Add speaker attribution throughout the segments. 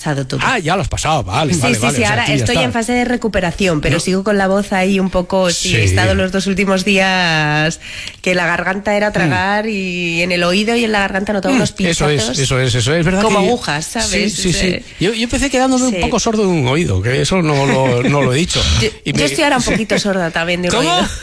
Speaker 1: pasado todo.
Speaker 2: Ah, ya lo has pasado, vale.
Speaker 1: Sí,
Speaker 2: vale,
Speaker 1: sí,
Speaker 2: vale,
Speaker 1: sí,
Speaker 2: o sea,
Speaker 1: ahora
Speaker 2: tú ya
Speaker 1: estoy
Speaker 2: está.
Speaker 1: en fase de recuperación, pero
Speaker 2: No.
Speaker 1: sigo con la voz ahí un poco, sí, he estado los 2 últimos días que la garganta era tragar y en el oído y en la garganta notaba unos pinchazos.
Speaker 2: Eso es verdad.
Speaker 1: Como
Speaker 2: que
Speaker 1: agujas, ¿sabes?
Speaker 2: Sí. Yo empecé quedándome un poco sordo de un oído, que eso no lo he dicho.
Speaker 1: Yo estoy ahora un poquito sorda también de un
Speaker 2: ¿Cómo?
Speaker 1: oído.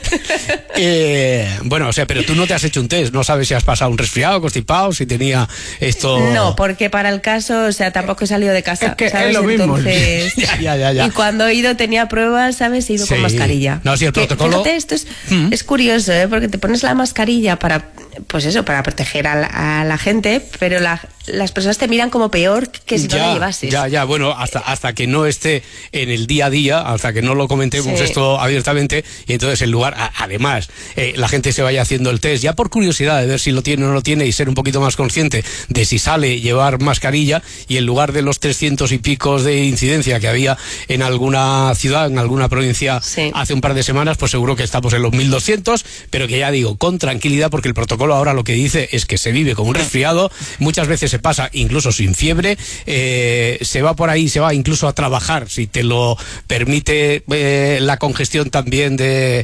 Speaker 2: Bueno, o sea, pero tú no te has hecho un test, no sabes si has pasado un resfriado, constipado, si tenía esto...
Speaker 1: No, porque para el caso, o sea, tampoco he salido de casa,
Speaker 3: Es que
Speaker 1: ¿sabes?
Speaker 3: es lo mismo.
Speaker 1: Entonces,
Speaker 2: Ya.
Speaker 1: Y cuando he ido tenía pruebas, ¿sabes? He ido
Speaker 2: Sí.
Speaker 1: con mascarilla.
Speaker 2: No, sí, el
Speaker 1: Que,
Speaker 2: protocolo...
Speaker 1: fíjate, esto es curioso, ¿eh? Porque te pones la mascarilla para, pues eso, para proteger a la gente, pero las personas te miran como peor que si no la llevases.
Speaker 2: Ya, bueno, hasta que no esté en el día a día, hasta que no lo comentemos esto abiertamente, y entonces en lugar, además, la gente se vaya haciendo el test, ya por curiosidad de ver si lo tiene o no lo tiene y ser un poquito más consciente de si sale llevar mascarilla, y en lugar de los 300 y picos de incidencia que había en alguna ciudad, en alguna provincia hace un par de semanas, pues seguro que estamos en los 1200, pero que ya digo, con tranquilidad, porque el protocolo ahora lo que dice es que se vive con un resfriado, muchas veces se pasa incluso sin fiebre, se va por ahí, se va incluso a trabajar, si te lo permite la congestión también de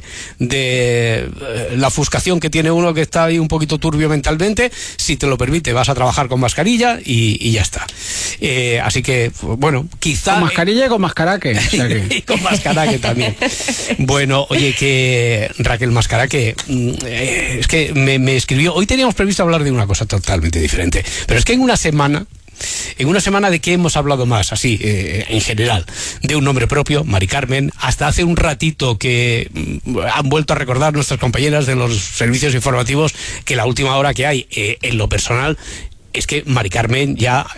Speaker 2: la ofuscación que tiene uno que está ahí un poquito turbio mentalmente, si te lo permite vas a trabajar con mascarilla y ya está. Así que, bueno, quizá...
Speaker 3: Con mascarilla y con mascaraque.
Speaker 2: Y con mascaraque también. Bueno, oye, que Raquel Mascaraque, es que me escribió, hoy teníamos previsto hablar de una cosa totalmente diferente, pero es que en una semana de qué hemos hablado más, así, en general, de un nombre propio, Mari Carmen, hasta hace un ratito que han vuelto a recordar nuestras compañeras de los servicios informativos que la última hora que hay, en lo personal, es que Mari Carmen ya,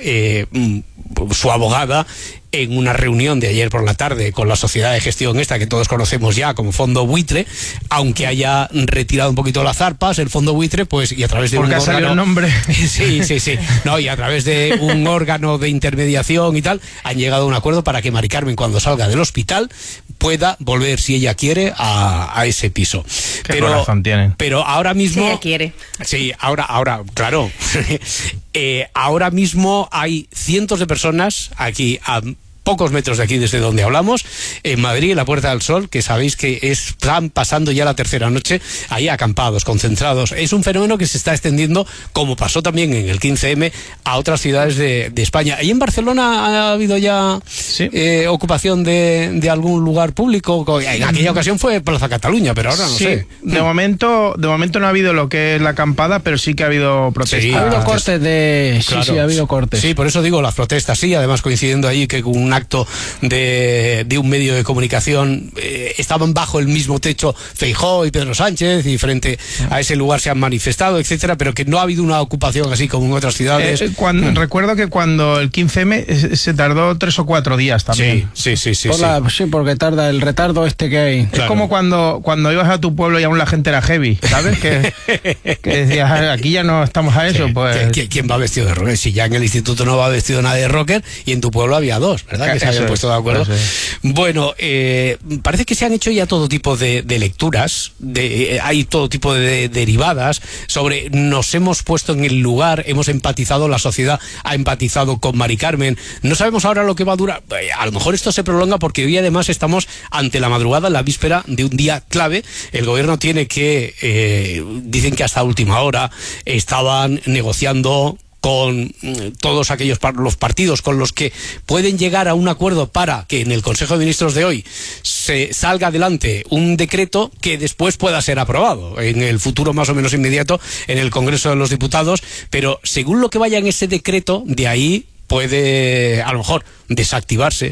Speaker 2: su abogada, en una reunión de ayer por la tarde con la sociedad de gestión esta que todos conocemos ya como Fondo Buitre, aunque haya retirado un poquito las zarpas, el Fondo Buitre, pues, y a través de
Speaker 3: porque
Speaker 2: un
Speaker 3: ha salido
Speaker 2: órgano...
Speaker 3: el nombre.
Speaker 2: Sí. No, y a través de un órgano de intermediación y tal, han llegado a un acuerdo para que Mari Carmen, cuando salga del hospital, pueda volver, si ella quiere, a ese piso.
Speaker 3: Qué corazón tienen.
Speaker 2: Pero ahora mismo...
Speaker 1: Si ella quiere.
Speaker 2: Sí, ahora, claro. Ahora mismo hay cientos de personas aquí a pocos metros de aquí desde donde hablamos, en Madrid, en la Puerta del Sol, que sabéis que están pasando ya la tercera noche ahí acampados, concentrados. Es un fenómeno que se está extendiendo, como pasó también en el 15M, a otras ciudades de España. ¿Y en Barcelona ha habido ya ocupación de algún lugar público? En aquella ocasión fue Plaza Cataluña, pero ahora no sé.
Speaker 3: De momento no ha habido lo que es la acampada, pero sí que ha habido protestas.
Speaker 2: Sí,
Speaker 3: ha habido
Speaker 2: cortes
Speaker 3: de...
Speaker 2: Claro.
Speaker 3: Sí, ha habido cortes.
Speaker 2: Sí, por eso digo las protestas, sí, además coincidiendo ahí que un acto de un medio de comunicación estaban bajo el mismo techo Feijóo y Pedro Sánchez, y frente a ese lugar se han manifestado, etcétera, pero que no ha habido una ocupación así como en otras ciudades.
Speaker 3: Recuerdo que cuando el 15M se tardó 3 o 4 días también.
Speaker 2: Sí.
Speaker 3: Porque tarda el retardo este que hay.
Speaker 2: Claro.
Speaker 3: Es como cuando ibas a tu pueblo y aún la gente era heavy, ¿sabes? que decías, aquí ya no estamos a eso. Pues...
Speaker 2: ¿Quién va vestido de rocker? Si ya en el instituto no va vestido nadie de rocker, y en tu pueblo había 2, ¿verdad? Que se habían puesto de acuerdo. Bueno, parece que se han hecho ya todo tipo de lecturas, hay todo tipo de derivadas sobre nos hemos puesto en el lugar, hemos empatizado, la sociedad ha empatizado con Mari Carmen. No sabemos ahora lo que va a durar. A lo mejor esto se prolonga porque hoy además estamos ante la madrugada, en la víspera de un día clave. El gobierno tiene que, dicen que hasta última hora estaban negociando con todos aquellos los partidos con los que pueden llegar a un acuerdo para que en el Consejo de Ministros de hoy se salga adelante un decreto que después pueda ser aprobado en el futuro más o menos inmediato en el Congreso de los Diputados, pero según lo que vaya en ese decreto, de ahí puede a lo mejor desactivarse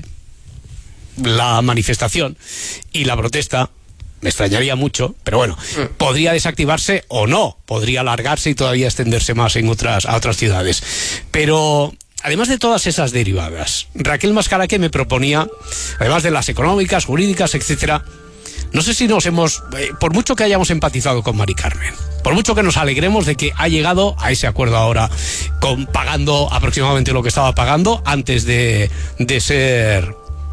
Speaker 2: la manifestación y la protesta. Me extrañaría mucho, pero bueno, podría desactivarse o no, podría alargarse y todavía extenderse más a otras ciudades. Pero además de todas esas derivadas, Raquel Mascaraque me proponía, además de las económicas, jurídicas, etcétera, no sé si nos hemos, por mucho que hayamos empatizado con Mari Carmen, por mucho que nos alegremos de que ha llegado a ese acuerdo ahora, pagando aproximadamente lo que estaba pagando antes de ser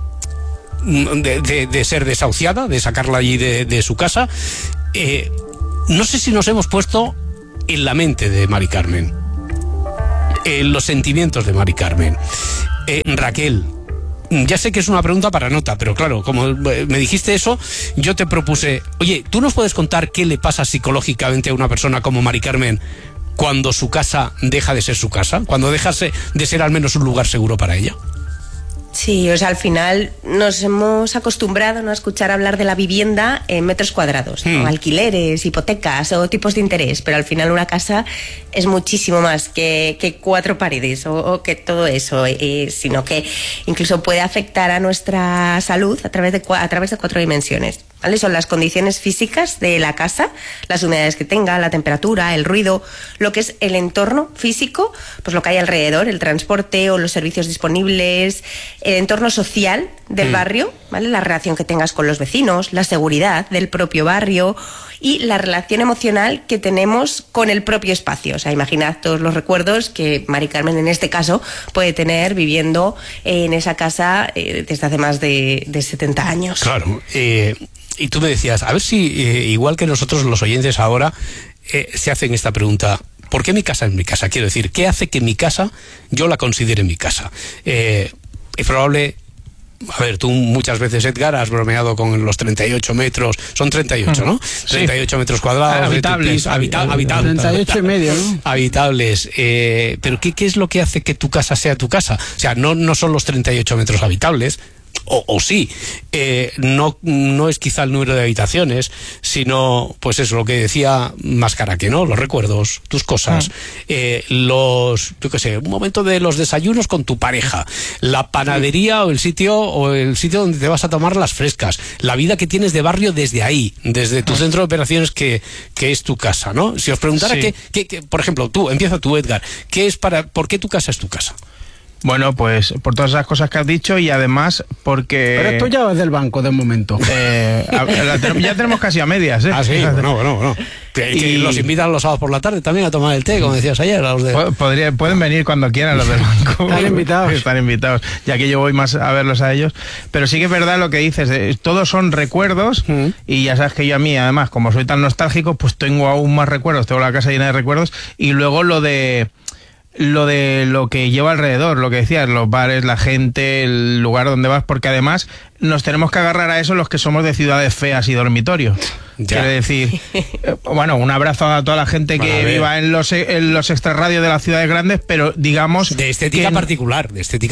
Speaker 2: desahuciada, de sacarla allí de su casa, no sé si nos hemos puesto en la mente de Mari Carmen, en los sentimientos de Mari Carmen, Raquel, ya sé que es una pregunta para nota, pero claro, como me dijiste eso, yo te propuse, oye, ¿tú nos puedes contar qué le pasa psicológicamente a una persona como Mari Carmen cuando su casa deja de ser su casa? Cuando deja de ser al menos un lugar seguro para ella.
Speaker 1: Sí, o sea, al final nos hemos acostumbrado, ¿no?, a escuchar hablar de la vivienda en metros cuadrados, ¿no? Alquileres, hipotecas o tipos de interés, pero al final una casa es muchísimo más que 4 paredes o que todo eso, sino que incluso puede afectar a nuestra salud a través de 4 dimensiones. ¿Vale? Son las condiciones físicas de la casa, las humedades que tenga, la temperatura, el ruido, lo que es el entorno físico, pues lo que hay alrededor, el transporte o los servicios disponibles, el entorno social del barrio, ¿vale? La relación que tengas con los vecinos, la seguridad del propio barrio y la relación emocional que tenemos con el propio espacio. O sea, imaginad todos los recuerdos que Mari Carmen en este caso puede tener viviendo en esa casa desde hace más de 70 años.
Speaker 2: Claro, y tú me decías, a ver si, igual que nosotros los oyentes ahora, se hacen esta pregunta, ¿por qué mi casa es mi casa? Quiero decir, ¿qué hace que mi casa yo la considere mi casa? Es probable... A ver, tú muchas veces, Edgar, has bromeado con los 38 metros, son 38, ¿no? Sí. 38 metros cuadrados
Speaker 3: habitables,
Speaker 2: habitables.
Speaker 4: 38 y medio, ¿no?
Speaker 2: Habitables. Pero ¿qué es lo que hace que tu casa sea tu casa? O sea, no son los 38 metros habitables, o sí, no es quizá el número de habitaciones, sino, pues eso, lo que decía Mascaraque, ¿no? Los recuerdos, tus cosas, yo qué sé, un momento de los desayunos con tu pareja, la panadería o el sitio donde te vas a tomar las frescas, la vida que tienes de barrio desde ahí, desde tu centro de operaciones que es tu casa, ¿no? Si os preguntara por ejemplo, empieza tú, Edgar, ¿por qué tu casa es tu casa?
Speaker 3: Bueno, pues por todas esas cosas que has dicho y además porque...
Speaker 4: Pero esto ya es del banco de momento.
Speaker 3: Ya tenemos casi a medias, ¿eh?
Speaker 2: Ah, sí, bueno. Que los invitan los sábados por la tarde también a tomar el té, como decías ayer. A los de...
Speaker 3: Pueden venir cuando quieran los del banco. Están invitados, ya que yo voy más a verlos a ellos. Pero sí que es verdad lo que dices, todos son recuerdos y ya sabes que yo a mí, además, como soy tan nostálgico, pues tengo aún más recuerdos, tengo la casa llena de recuerdos y luego lo que lleva alrededor, lo que decías, los bares, la gente, el lugar donde vas, porque además nos tenemos que agarrar a eso los que somos de ciudades feas y dormitorios. Ya. Quiero decir, bueno, un abrazo a toda la gente que viva en los extrarradios de las ciudades grandes, pero digamos...
Speaker 2: De estética particular.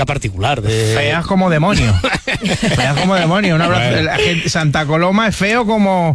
Speaker 3: Feas como demonio. Feas como demonio. Un abrazo. La gente, Santa Coloma es feo como...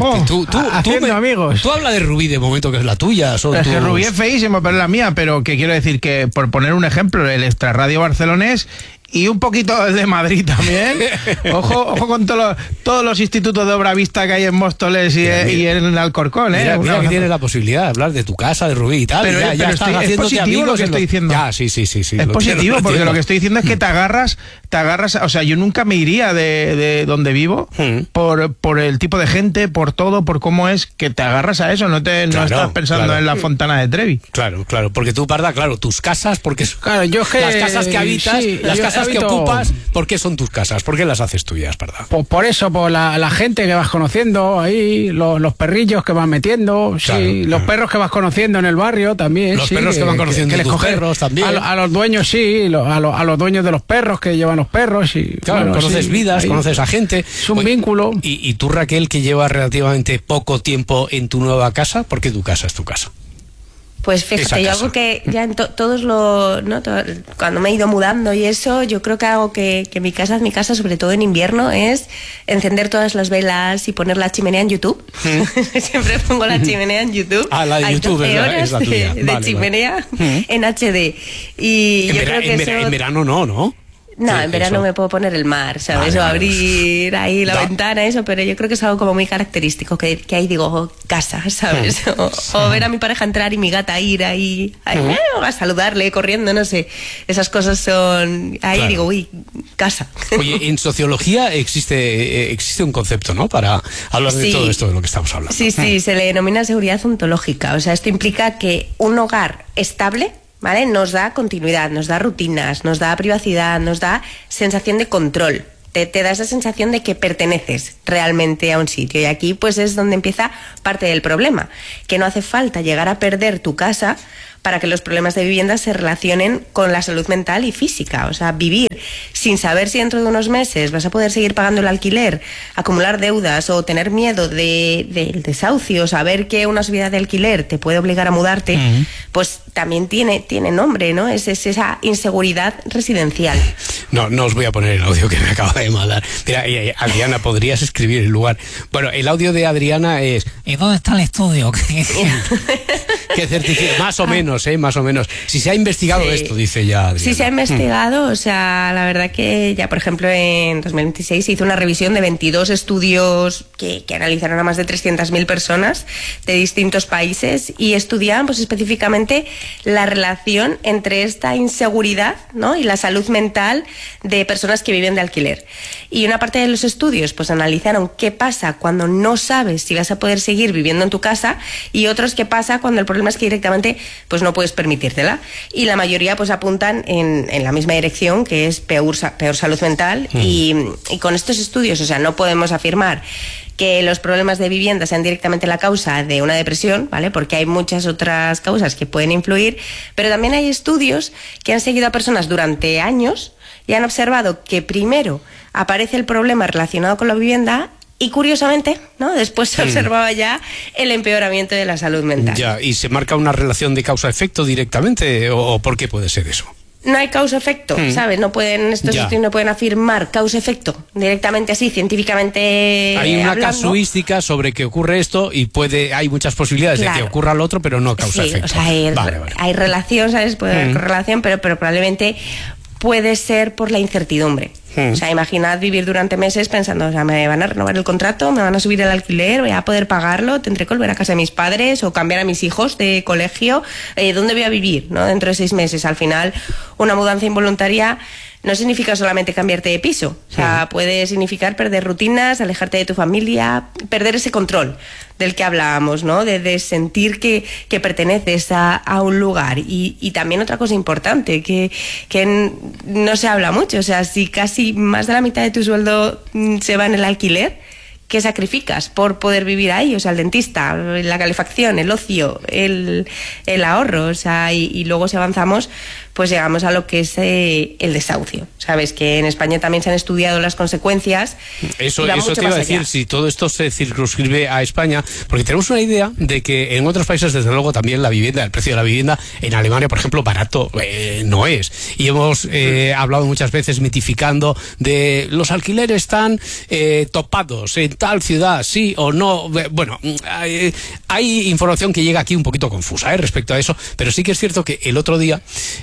Speaker 3: amigos.
Speaker 2: Tú habla de Rubí de momento, que es la tuya.
Speaker 3: Que Rubí es feísimo, pero es la mía. Pero que quiero decir que, por poner un ejemplo, el extrarradio barcelonés y un poquito el de Madrid también. Ojo con todos los institutos de obra vista que hay en Móstoles y en Alcorcón, ¿eh?
Speaker 2: Mira que tienes la posibilidad de hablar de tu casa, de Rubí y tal.
Speaker 3: Pero,
Speaker 2: es
Speaker 3: positivo lo que estoy diciendo.
Speaker 2: Ya, sí.
Speaker 3: Es positivo porque lo que estoy diciendo es que te agarras, o sea, yo nunca me iría de donde vivo por el tipo de gente, por todo, por cómo es, que te agarras a eso, no estás pensando en la Fontana de Trevi.
Speaker 2: Claro, porque tú, Parda, tus casas, porque las casas que habitas, las casas que ocupas, ¿por qué son tus casas? ¿Por qué las haces tuyas, Parda?
Speaker 4: Pues por eso, por la gente que vas conociendo ahí, los perrillos que vas metiendo, los perros que vas conociendo en el barrio también.
Speaker 2: Los perros que van conociendo tus perros también.
Speaker 4: A los dueños, a los dueños de los perros que llevan los perros.
Speaker 2: Claro, conoces vidas, conoces a gente.
Speaker 4: Es un vínculo.
Speaker 2: Y tú, Raquel, que llevas relativamente poco tiempo en tu nueva casa, ¿por qué tu casa es tu casa?
Speaker 1: Pues fíjate, yo algo que ya en cuando me he ido mudando y eso, yo creo que algo que mi casa es mi casa, sobre todo en invierno, es encender todas las velas y poner la chimenea en YouTube. Siempre pongo la chimenea en YouTube.
Speaker 2: La de
Speaker 1: hay
Speaker 2: YouTube
Speaker 1: 12 horas
Speaker 2: es la tuya.
Speaker 1: de chimenea en HD. Y yo creo que
Speaker 2: en verano no.
Speaker 1: No, en verano me puedo poner el mar, ¿sabes? O abrir ahí la ventana, eso, pero yo creo que es algo como muy característico, que ahí digo, casa, ¿sabes? O ver a mi pareja entrar y mi gata ir ahí a saludarle, corriendo, no sé. Esas cosas son... Ahí digo, uy, casa.
Speaker 2: Oye, en sociología existe un concepto, ¿no? Para hablar de todo esto de lo que estamos hablando.
Speaker 1: Sí, se le denomina seguridad ontológica. O sea, esto implica que un hogar estable, ¿vale?, nos da continuidad, nos da rutinas, nos da privacidad, nos da sensación de control. te da esa sensación de que perteneces realmente a un sitio. Y aquí pues es donde empieza parte del problema, que no hace falta llegar a perder tu casa para que los problemas de vivienda se relacionen con la salud mental y física. O sea, vivir sin saber si dentro de unos meses vas a poder seguir pagando el alquiler, acumular deudas o tener miedo del desahucio, saber que una subida de alquiler te puede obligar a mudarte, pues también tiene nombre, ¿no? Es esa inseguridad residencial.
Speaker 2: No os voy a poner el audio que me acaba de mandar. Mira, Adriana, ¿podrías escribir el lugar? Bueno, el audio de Adriana es...
Speaker 5: ¿Y dónde está el estudio?
Speaker 2: ¿Qué certifica? Más o menos, más o menos. Si se ha investigado esto, dice ya Adriana.
Speaker 1: Sí se ha investigado, o sea, la verdad que ya, por ejemplo, en 2026 se hizo una revisión de 22 estudios que analizaron a más de 300.000 personas de distintos países y estudiaban pues específicamente la relación entre esta inseguridad, ¿no?, y la salud mental de personas que viven de alquiler. Y una parte de los estudios pues analizaron qué pasa cuando no sabes si vas a poder seguir viviendo en tu casa y otros qué pasa cuando el problema es que directamente pues no puedes permitírtela. Y la mayoría pues apuntan en la misma dirección, que es peor salud mental. Y con estos estudios, o sea, no podemos afirmar que los problemas de vivienda sean directamente la causa de una depresión, ¿vale? Porque hay muchas otras causas que pueden influir, pero también hay estudios que han seguido a personas durante años y han observado que primero aparece el problema relacionado con la vivienda y curiosamente, ¿no?, después se observaba ya el empeoramiento de la salud mental.
Speaker 2: Ya, ¿y se marca una relación de causa-efecto directamente o por qué puede ser eso?
Speaker 1: No hay causa-efecto, ¿sabes? No pueden, estos estudios no pueden afirmar causa-efecto directamente así, científicamente
Speaker 2: hay una
Speaker 1: hablando.
Speaker 2: Casuística sobre que ocurre esto y hay muchas posibilidades de que ocurra lo otro, pero no causa-efecto.
Speaker 1: Sí, o sea, hay relación, ¿sabes? Puede haber correlación, pero probablemente puede ser por la incertidumbre. O sea, imaginad vivir durante meses pensando, o sea, me van a renovar el contrato, me van a subir el alquiler, voy a poder pagarlo, tendré que volver a casa de mis padres o cambiar a mis hijos de colegio, ¿dónde voy a vivir, ¿no?, dentro de 6 meses? Al final, una mudanza involuntaria no significa solamente cambiarte de piso, o sea, puede significar perder rutinas, alejarte de tu familia, perder ese control del que hablábamos, ¿no?, de sentir que perteneces a un lugar. Y también otra cosa importante, que no se habla mucho, o sea, si casi más de la mitad de tu sueldo se va en el alquiler, ¿qué sacrificas por poder vivir ahí? O sea, el dentista, la calefacción, el ocio, el ahorro, o sea, y luego si avanzamos, pues llegamos a lo que es el desahucio. Sabes que en España también se han estudiado las consecuencias.
Speaker 2: Eso te iba a decir, si todo esto se circunscribe a España, porque tenemos una idea de que en otros países, desde luego, también la vivienda, el precio de la vivienda, en Alemania, por ejemplo, barato no es. Y hemos hablado muchas veces mitificando de los alquileres están topados en tal ciudad, sí o no. Bueno, hay información que llega aquí un poquito confusa respecto a eso, pero sí que es cierto que el otro día,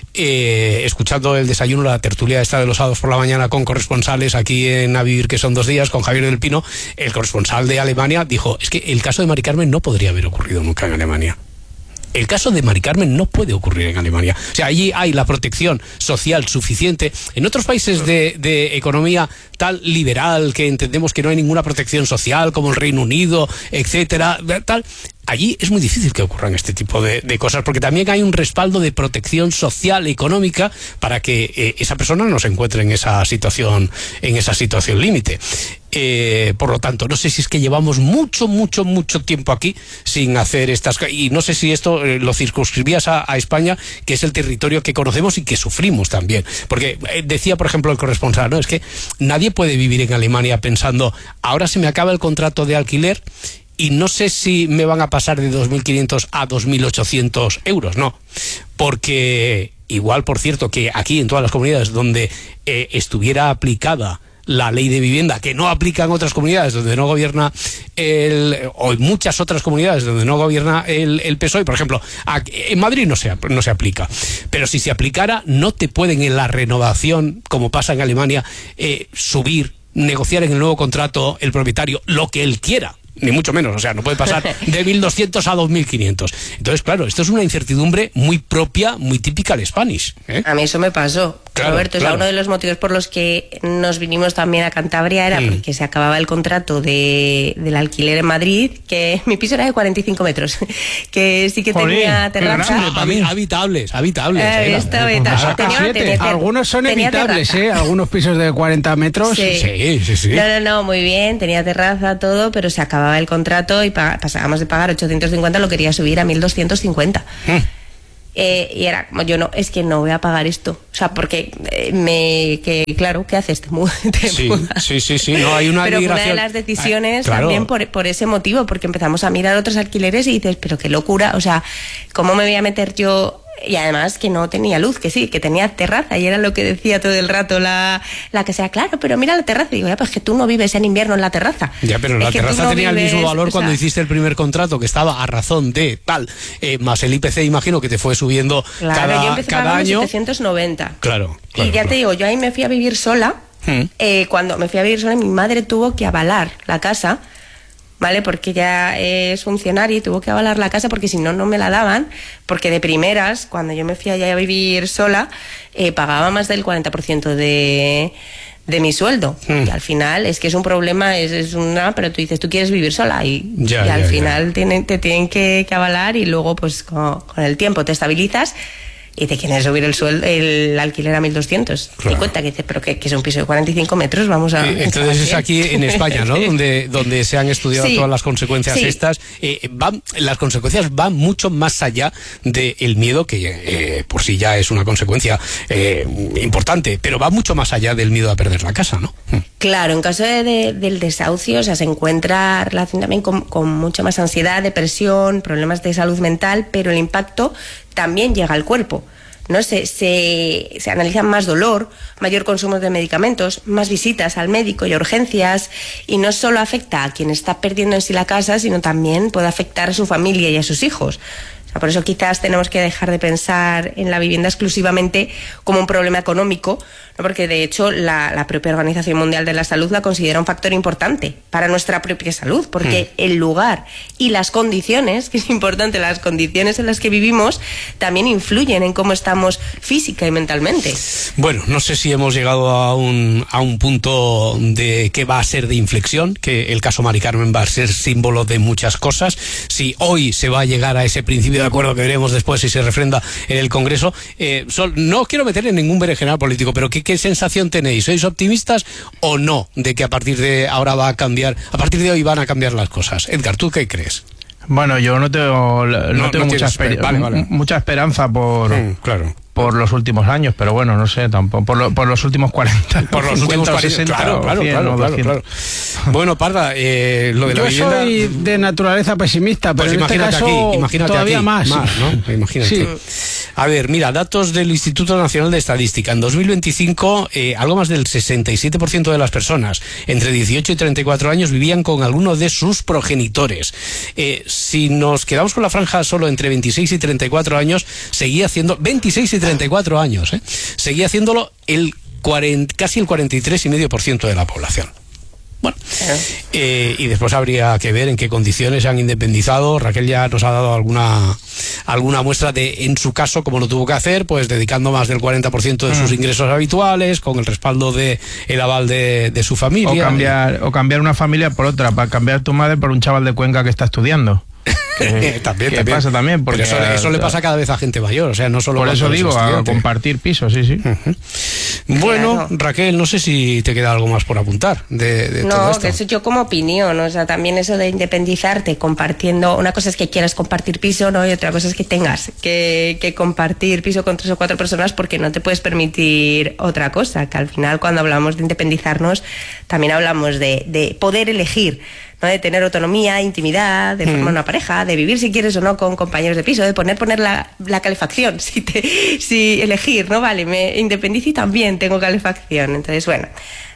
Speaker 2: escuchando el desayuno, la tertulia esta de los sábados por la mañana con corresponsales aquí en A Vivir, que son 2 días, con Javier del Pino, el corresponsal de Alemania dijo, es que el caso de Mari Carmen no podría haber ocurrido nunca en Alemania. El caso de Mari Carmen no puede ocurrir en Alemania. O sea, allí hay la protección social suficiente. En otros países de economía tal liberal, que entendemos que no hay ninguna protección social, como el Reino Unido, etcétera, tal, allí es muy difícil que ocurran este tipo de cosas, porque también hay un respaldo de protección social, económica, para que esa persona no se encuentre en esa situación límite. Por lo tanto, no sé si es que llevamos mucho tiempo aquí sin hacer estas cosas, y no sé si esto lo circunscribías a España, que es el territorio que conocemos y que sufrimos también, porque decía, por ejemplo, el corresponsal, no, es que nadie puede vivir en Alemania pensando, ahora se me acaba el contrato de alquiler y no sé si me van a pasar de 2.500 a 2.800 euros, no, porque igual, por cierto, que aquí en todas las comunidades donde estuviera aplicada la ley de vivienda, que no aplica en otras comunidades donde no gobierna o en muchas otras comunidades donde no gobierna el PSOE, por ejemplo, en Madrid no se aplica, pero si se aplicara, no te pueden en la renovación, como pasa en Alemania, subir, negociar en el nuevo contrato el propietario lo que él quiera. ni mucho menos, o sea, no puede pasar de 1.200 a 2.500. Entonces, claro, esto es una incertidumbre muy propia, muy típica del Spanish, ¿eh?
Speaker 1: A mí eso me pasó,
Speaker 2: claro,
Speaker 1: Roberto.
Speaker 2: claro.
Speaker 1: O sea, uno de los motivos por los que nos vinimos también a Cantabria era porque se acababa el contrato del alquiler en Madrid, que mi piso era de 45 metros, que sí que tenía terraza.
Speaker 2: Habitables.
Speaker 4: Algunos son evitables, algunos pisos de 40 metros.
Speaker 2: Sí.
Speaker 1: No, muy bien, tenía terraza, todo, pero se acababa el contrato y pasábamos de pagar 850, lo quería subir a 1.250. Y era como, yo no, es que no voy a pagar esto. O sea, porque claro, ¿qué haces? Te mudas.
Speaker 2: Sí, no, hay una
Speaker 1: pero
Speaker 2: migración.
Speaker 1: una de las decisiones
Speaker 2: claro.
Speaker 1: también por ese motivo, porque empezamos a mirar otros alquileres y dices, pero qué locura, o sea, ¿cómo me voy a meter yo? Y además que no tenía luz, que sí, que tenía terraza, y era lo que decía todo el rato la que sea, claro, pero mira la terraza. Y digo, ya, pues que tú no vives en invierno en la terraza.
Speaker 2: Ya, pero la terraza tenía el mismo valor cuando hiciste el primer contrato, que estaba a razón de tal, más el IPC, imagino que te fue subiendo
Speaker 1: yo empecé
Speaker 2: cada año.
Speaker 1: 790.
Speaker 2: Claro.
Speaker 1: Y ya te digo, yo ahí me fui a vivir sola. Cuando me fui a vivir sola, mi madre tuvo que avalar la casa, ¿vale? Porque ya es funcionaria y tuvo que avalar la casa porque si no, no me la daban, porque de primeras, cuando yo me fui allá a vivir sola, pagaba más del 40% de mi sueldo. Y al final es que es un problema, pero tú dices, tú quieres vivir sola y al final te tienen que avalar, y luego pues con el tiempo te estabilizas y te quieren subir el alquiler a 1.200. Claro. Te cuenta que dices, pero que es un piso de 45 metros, vamos a...
Speaker 2: Entonces es aquí en España, ¿no? donde se han estudiado todas las consecuencias estas. Las consecuencias van mucho más allá del miedo, que por sí ya es una consecuencia importante, pero va mucho más allá del miedo a perder la casa, ¿no?
Speaker 1: Claro, en caso del desahucio, o sea, se encuentra relación también con mucha más ansiedad, depresión, problemas de salud mental, pero el impacto también llega al cuerpo, ¿no? Se analiza más dolor, mayor consumo de medicamentos, más visitas al médico y a urgencias, y no solo afecta a quien está perdiendo en sí la casa, sino también puede afectar a su familia y a sus hijos. O sea, por eso quizás tenemos que dejar de pensar en la vivienda exclusivamente como un problema económico, ¿no? Porque de hecho la propia Organización Mundial de la Salud la considera un factor importante para nuestra propia salud, porque el lugar y las condiciones, que es importante, las condiciones en las que vivimos también influyen en cómo estamos física y mentalmente.
Speaker 2: Bueno, no sé si hemos llegado a un punto de que va a ser de inflexión, que el caso Mari Carmen va a ser símbolo de muchas cosas. Si hoy se va a llegar a ese principio de acuerdo que veremos después si se refrenda en el Congreso, no os quiero meter en ningún berenjenal político, pero ¿qué sensación tenéis? ¿Sois optimistas o no de que a partir de ahora va a cambiar, a partir de hoy van a cambiar las cosas? Edgar, ¿tú qué crees?
Speaker 3: Bueno, yo no tengo mucha esperanza por los últimos años, pero bueno, no sé, tampoco por los últimos 40.
Speaker 2: Por los 50, últimos 40, 60, claro. Bueno, Parda, lo de la vivienda...
Speaker 4: Yo soy de naturaleza pesimista, pero
Speaker 2: pues
Speaker 4: en este caso todavía más,
Speaker 2: ¿no? Imagínate. Sí. A ver, mira, datos del Instituto Nacional de Estadística. En 2025, algo más del 67% de las personas entre 18 y 34 años vivían con alguno de sus progenitores. Si nos quedamos con la franja solo entre 26 y 34 años, seguía siendo 26 y 34 años, seguía haciéndolo casi el 43,5% de la población. Bueno, y después habría que ver en qué condiciones se han independizado. Raquel ya nos ha dado alguna muestra de, en su caso, cómo lo tuvo que hacer, pues dedicando más del 40% de sus ingresos habituales, con el respaldo el aval de su familia.
Speaker 3: O cambiar una familia por otra, para cambiar tu madre por un chaval de Cuenca que está estudiando.
Speaker 2: También
Speaker 3: pasa también, porque
Speaker 2: eso le pasa cada vez a gente mayor, o sea, no solo
Speaker 3: por eso digo, a compartir pisos, sí.
Speaker 2: Bueno, Raquel, no sé si te queda algo más por apuntar de todo esto.
Speaker 1: Que eso yo como opinión, o sea, también eso de independizarte compartiendo, una cosa es que quieras compartir piso, ¿no? Y otra cosa es que tengas que compartir piso con 3 o 4 personas porque no te puedes permitir otra cosa, que al final cuando hablamos de independizarnos también hablamos de poder elegir, ¿no? De tener autonomía, intimidad, de formar una pareja, de vivir si quieres o no con compañeros de piso, de poner la calefacción, si elegir, ¿no? Vale, me independizo y también tengo calefacción. Entonces, bueno,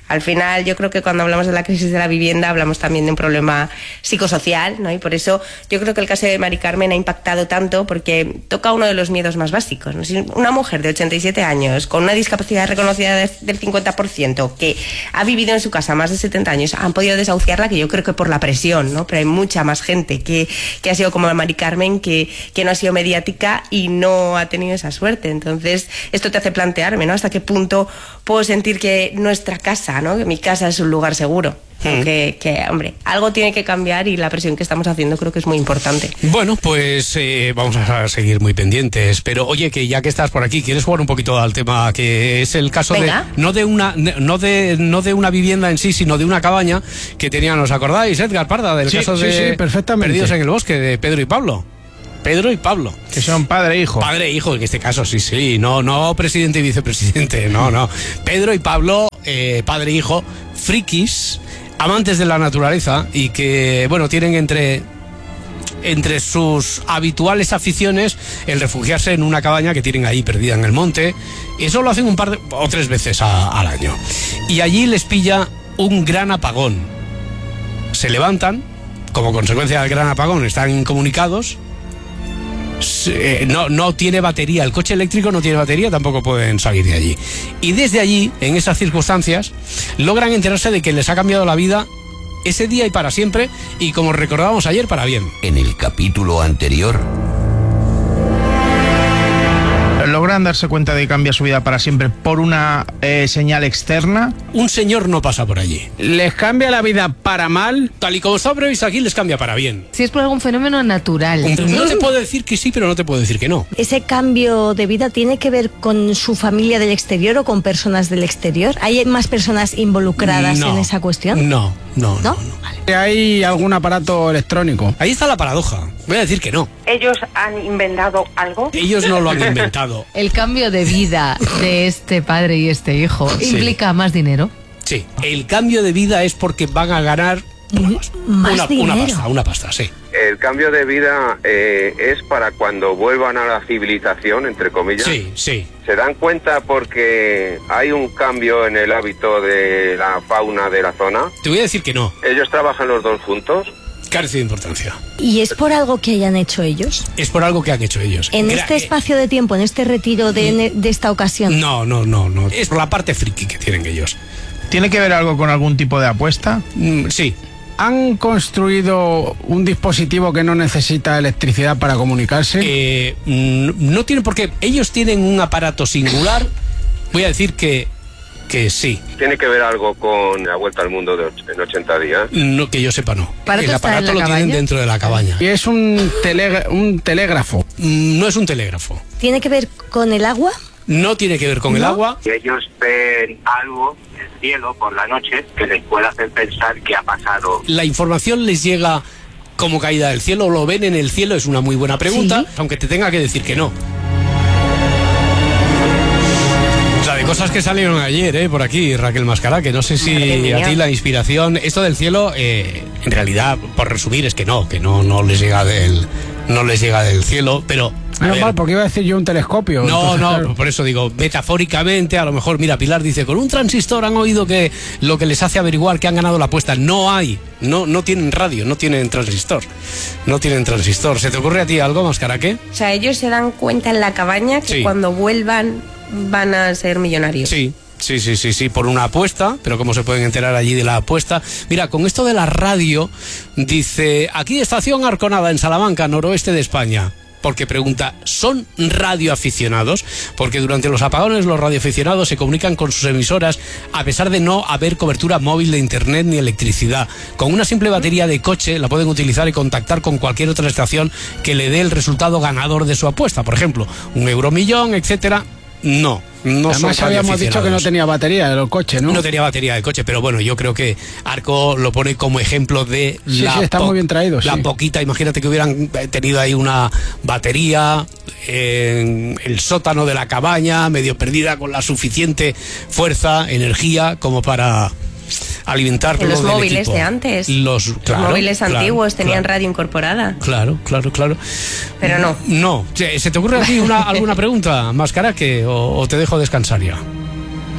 Speaker 1: Al final, yo creo que cuando hablamos de la crisis de la vivienda, hablamos también de un problema psicosocial, ¿no? Y por eso yo creo que el caso de Mari Carmen ha impactado tanto, porque toca uno de los miedos más básicos, ¿no? Si una mujer de 87 años, con una discapacidad reconocida del 50%, que ha vivido en su casa más de 70 años, han podido desahuciarla, que yo creo que por la presión, ¿no? Pero hay mucha más gente que ha sido como Mari Carmen, que no ha sido mediática y no ha tenido esa suerte. Entonces, esto te hace plantearme, ¿no? Hasta qué punto puedo sentir que nuestra casa, ¿no? Que mi casa es un lugar seguro. Que, hombre, algo tiene que cambiar y la presión que estamos haciendo creo que es muy importante.
Speaker 2: Bueno, pues vamos a seguir muy pendientes. Pero oye, que ya que estás por aquí, ¿quieres jugar un poquito al tema que es el caso
Speaker 1: Venga.
Speaker 2: no de una vivienda en sí, sino de una cabaña que tenían, ¿os acordáis, Edgar Parda, del caso de
Speaker 4: perfectamente.
Speaker 2: Perdidos en el Bosque, de Pedro y Pablo? Pedro y Pablo.
Speaker 3: Que son padre e hijo.
Speaker 2: Padre e hijo, en este caso, sí. No presidente y vicepresidente, no. Pedro y Pablo, padre e hijo, frikis, amantes de la naturaleza y que, bueno, tienen entre sus habituales aficiones el refugiarse en una cabaña que tienen ahí perdida en el monte. Y eso lo hacen un par o 3 veces al año. Y allí les pilla un gran apagón. Se levantan, como consecuencia del gran apagón, están incomunicados. No tiene batería, el coche eléctrico no tiene batería, tampoco pueden salir de allí. Y desde allí, en esas circunstancias, logran enterarse de que les ha cambiado la vida ese día y para siempre, y como recordábamos ayer, para bien.
Speaker 5: En el capítulo anterior,
Speaker 3: ¿logran darse cuenta de que cambia su vida para siempre por una señal externa?
Speaker 2: Un señor no pasa por allí.
Speaker 4: ¿Les cambia la vida para mal?
Speaker 2: Tal y como está previsto aquí, les cambia para bien.
Speaker 6: Si es por algún fenómeno natural.
Speaker 2: No te puedo decir que sí, pero no te puedo decir que no.
Speaker 7: ¿Ese cambio de vida tiene que ver con su familia del exterior o con personas del exterior? ¿Hay más personas involucradas en esa cuestión?
Speaker 2: No.
Speaker 4: ¿Hay algún aparato electrónico?
Speaker 2: Ahí está la paradoja. Voy a decir que no.
Speaker 8: ¿Ellos han inventado algo?
Speaker 2: Ellos no lo han inventado.
Speaker 6: El cambio de vida de este padre y este hijo implica más dinero.
Speaker 2: Sí, el cambio de vida es porque van a ganar una pasta, sí.
Speaker 9: El cambio de vida es para cuando vuelvan a la civilización, entre comillas.
Speaker 2: Sí.
Speaker 9: ¿Se dan cuenta porque hay un cambio en el hábito de la fauna de la zona?
Speaker 2: Te voy a decir que no.
Speaker 9: ¿Ellos trabajan los dos juntos?
Speaker 2: Carece de importancia.
Speaker 7: ¿Y es por algo que hayan hecho ellos?
Speaker 2: Es por algo que han hecho ellos.
Speaker 7: ¿En este espacio de tiempo, en este retiro de esta ocasión?
Speaker 2: No. Es por la parte friki que tienen ellos.
Speaker 3: ¿Tiene que ver algo con algún tipo de apuesta?
Speaker 2: Sí.
Speaker 4: ¿Han construido un dispositivo que no necesita electricidad para comunicarse?
Speaker 2: No tienen por qué. Ellos tienen un aparato singular. Voy a decir que sí.
Speaker 9: ¿Tiene que ver algo con la vuelta al mundo en 80 días?
Speaker 2: No, que yo sepa, no.
Speaker 6: El
Speaker 2: aparato lo tienen dentro de la cabaña.
Speaker 4: ¿Y es un telégrafo?
Speaker 2: No es un telégrafo.
Speaker 7: ¿Tiene que ver con el agua?
Speaker 2: No tiene que ver con el agua.
Speaker 10: Ellos ven algo en el cielo por la noche que les puede hacer pensar que ha pasado.
Speaker 2: La información les llega como caída del cielo, lo ven en el cielo, es una muy buena pregunta,
Speaker 7: ¿Sí?
Speaker 2: aunque te tenga que decir que no. O sea, de cosas que salieron ayer, por aquí, Raquel Mascará, que no sé si a ti la inspiración, esto del cielo, en realidad, por resumir, es que no les llega del cielo, pero...
Speaker 4: Menos mal, porque iba a decir yo un telescopio.
Speaker 2: Claro. Por eso digo, metafóricamente, a lo mejor, mira, Pilar dice, con un transistor han oído que lo que les hace averiguar que han ganado la apuesta. No tienen radio, no tienen transistor. ¿Se te ocurre a ti algo, Mascaraque?
Speaker 1: O sea, ellos se dan cuenta en la cabaña que cuando vuelvan van a ser millonarios.
Speaker 2: Sí, por una apuesta, pero ¿cómo se pueden enterar allí de la apuesta? Mira, con esto de la radio, dice, aquí estación Arconada, en Salamanca, noroeste de España. Porque pregunta, ¿son radioaficionados? Porque durante los apagones los radioaficionados se comunican con sus emisoras a pesar de no haber cobertura móvil de internet ni electricidad. Con una simple batería de coche la pueden utilizar y contactar con cualquier otra estación que le dé el resultado ganador de su apuesta. Por ejemplo, un euromillón, etcétera. No
Speaker 4: Además habíamos dicho que no tenía batería el coche, ¿no?
Speaker 2: No tenía batería de coche, pero bueno, yo creo que Arco lo pone como ejemplo de
Speaker 4: está muy bien traído,
Speaker 2: la poquita, imagínate que hubieran tenido ahí una batería en el sótano de la cabaña, medio perdida, con la suficiente fuerza, energía, como para alimentarlo
Speaker 1: los
Speaker 2: del
Speaker 1: móviles
Speaker 2: equipo.
Speaker 1: De antes.
Speaker 2: Los
Speaker 1: móviles antiguos tenían radio incorporada.
Speaker 2: Claro.
Speaker 1: Pero no.
Speaker 2: No. ¿Se te ocurre a ti alguna pregunta, Mascaraque, o te dejo descansar ya?